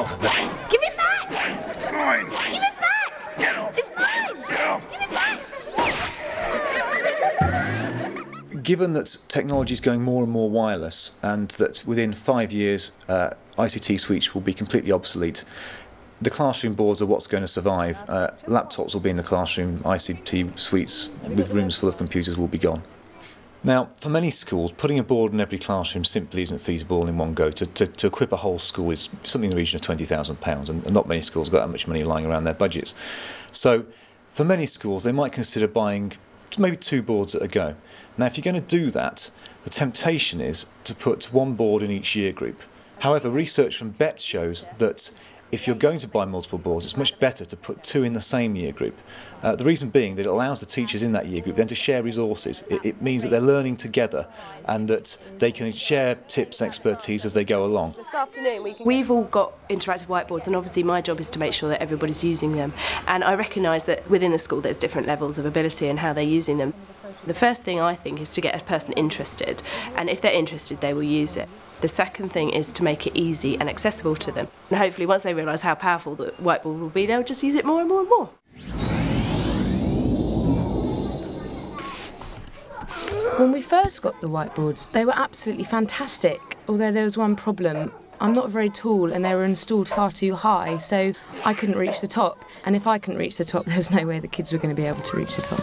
off of it. Give it back! It's mine. Give it back! Get off. It's mine! Get off. Give it back! Given that technology is going more and more wireless, and that within 5 years ICT suites will be completely obsolete, the classroom boards are what's going to survive. Laptops will be in the classroom, ICT suites with rooms full of computers will be gone. Now, for many schools, putting a board in every classroom simply isn't feasible all in one go. To equip a whole school is something in the region of £20,000, and not many schools have got that much money lying around their budgets. So, for many schools, they might consider buying maybe 2 boards at a go. Now, if you're going to do that, the temptation is to put 1 board in each year group. However, research from BET shows that if you're going to buy multiple boards, it's much better to put 2 in the same year group. The reason being that it allows the teachers in that year group then to share resources. It means that they're learning together and that they can share tips and expertise as they go along. This afternoon we've all got interactive whiteboards, and obviously my job is to make sure that everybody's using them. And I recognise that within the school there's different levels of ability and how they're using them. The first thing I think is to get a person interested, and if they're interested they will use it. The second thing is to make it easy and accessible to them. And hopefully once they realise how powerful the whiteboard will be, they'll just use it more and more and more. When we first got the whiteboards, they were absolutely fantastic, although there was one problem. I'm not very tall and they were installed far too high, so I couldn't reach the top. And if I couldn't reach the top, there was no way the kids were going to be able to reach the top.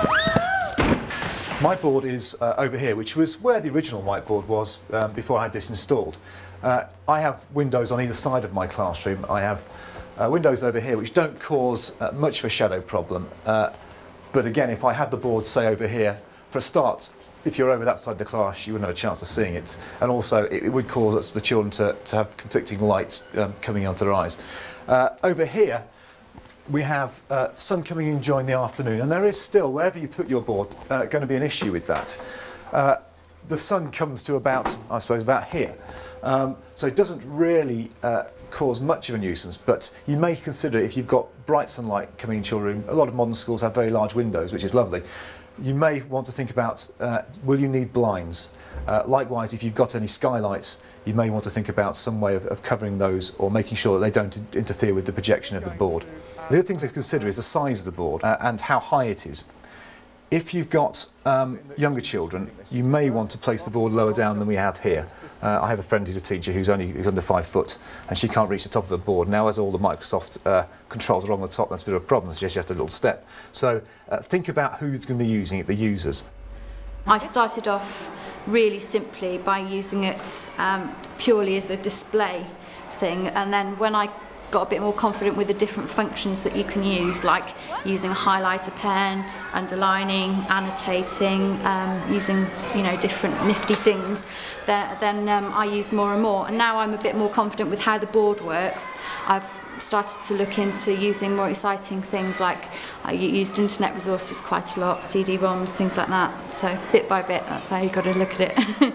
My board is over here, which was where the original whiteboard was before I had this installed. I have windows on either side of my classroom. I have windows over here which don't cause much of a shadow problem. But again, if I had the board, say, over here, for a start, if you're over that side of the class, you wouldn't have a chance of seeing it. And also, it would cause the children to have conflicting lights coming onto their eyes. Over here, we have sun coming in during the afternoon, and there is still, wherever you put your board, going to be an issue with that. The sun comes to about, I suppose, about here. So it doesn't really cause much of a nuisance, but you may consider, if you've got bright sunlight coming into your room, a lot of modern schools have very large windows, which is lovely. You may want to think about, will you need blinds? Likewise, if you've got any skylights, you may want to think about some way of covering those or making sure that they don't interfere with the projection of the board. The other things to consider is the size of the board and how high it is. If you've got younger children, you may want to place the board lower down than we have here. I have a friend who's a teacher who's under 5 foot, and she can't reach the top of the board. Now, as all the Microsoft controls are on the top, that's a bit of a problem. It's just a little step. So think about who's going to be using it, the users. I started off really simply by using it purely as a display thing, and then when I got a bit more confident with the different functions that you can use, like using a highlighter pen, underlining, annotating, using different nifty things, then I used more and more, and now I'm a bit more confident with how the board works. I've started to look into using more exciting things, like I used internet resources quite a lot, CD-ROMs, things like that. So bit by bit, that's how you've got to look at it.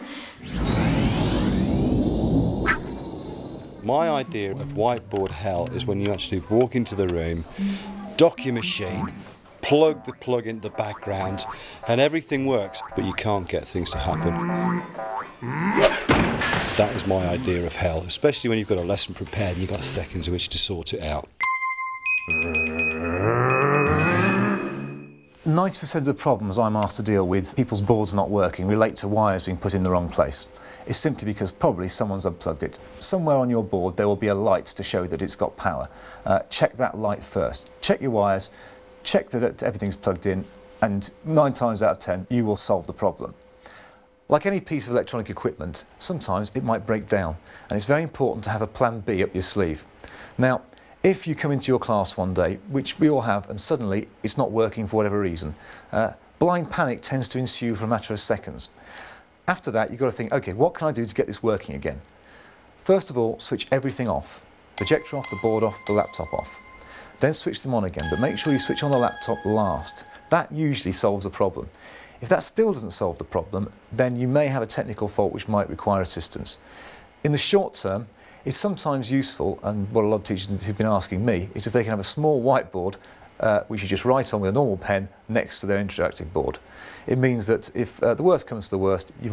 My idea of whiteboard hell is when you actually walk into the room, dock your machine, plug the plug into the background, and everything works, but you can't get things to happen. That is my idea of hell, especially when you've got a lesson prepared and you've got seconds in which to sort it out. 90% of the problems I'm asked to deal with, people's boards not working, relate to wires being put in the wrong place. It's simply because probably someone's unplugged it. Somewhere on your board there will be a light to show that it's got power. Check that light first. Check your wires, check that everything's plugged in, and 9 times out of 10 you will solve the problem. Like any piece of electronic equipment, sometimes it might break down, and it's very important to have a plan B up your sleeve. Now, if you come into your class one day, which we all have, and suddenly it's not working for whatever reason, blind panic tends to ensue for a matter of seconds. After that, you've got to think, okay, what can I do to get this working again? First of all, switch everything off. Projector off, the board off, the laptop off. Then switch them on again, but make sure you switch on the laptop last. That usually solves the problem. If that still doesn't solve the problem, then you may have a technical fault which might require assistance. In the short term, it's sometimes useful, and what a lot of teachers who've been asking me, is if they can have a small whiteboard which you just write on with a normal pen next to their interactive board. It means that if the worst comes to the worst, you've